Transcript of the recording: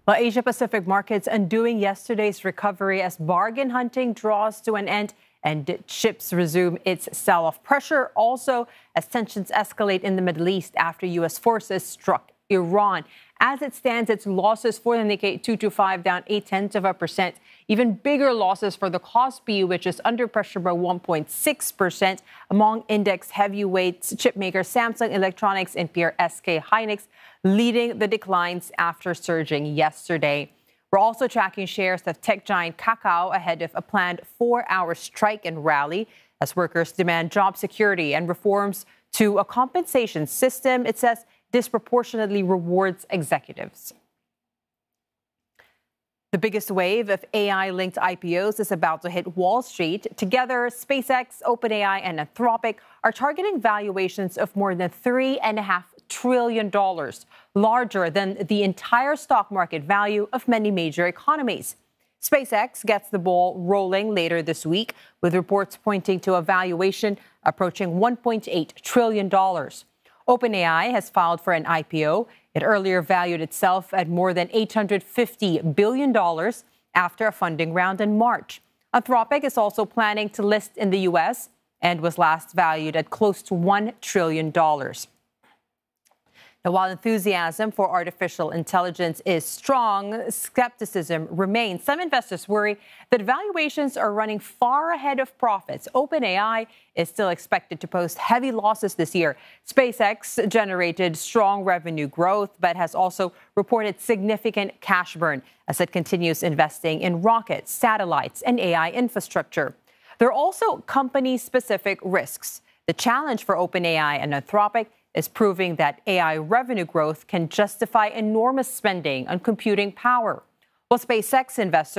Well, Asia-Pacific markets undoing yesterday's recovery as bargain hunting draws to an end and ships resume its sell-off. Pressure also as tensions escalate in the Middle East after U.S. forces struck Iran. As it stands, its losses for the Nikkei 225 down 0.8%. Even bigger losses for the Kospi, which is under pressure by 1.6%. Among index heavyweights, chipmaker Samsung Electronics and peer SK Hynix leading the declines after surging yesterday. We're also tracking shares of tech giant Kakao ahead of a planned 4-hour strike and rally as workers demand job security and reforms to a compensation system it says disproportionately rewards executives. The biggest wave of AI-linked IPOs is about to hit Wall Street. Together, SpaceX, OpenAI, and Anthropic are targeting valuations of more than $3.5 trillion, larger than the entire stock market value of many major economies. SpaceX gets the ball rolling later this week, with reports pointing to a valuation approaching $1.8 trillion. OpenAI has filed for an IPO. It earlier valued itself at more than $850 billion after a funding round in March. Anthropic is also planning to list in the U.S. and was last valued at close to $1 trillion. Now, while enthusiasm for artificial intelligence is strong, skepticism remains. Some investors worry that valuations are running far ahead of profits. OpenAI is still expected to post heavy losses this year. SpaceX generated strong revenue growth, but has also reported significant cash burn as it continues investing in rockets, satellites, and AI infrastructure. There are also company-specific risks. The challenge for OpenAI and Anthropic is proving that AI revenue growth can justify enormous spending on computing power. While SpaceX investors